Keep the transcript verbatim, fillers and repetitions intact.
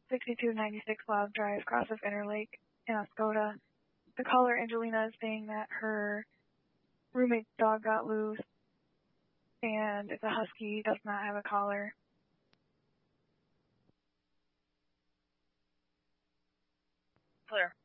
sixty-two ninety-six Loud Drive, Cross of Interlake in Oscoda. The caller, Angelina, is saying that her roommate's dog got loose, and it's a husky, does not have a collar. Clear.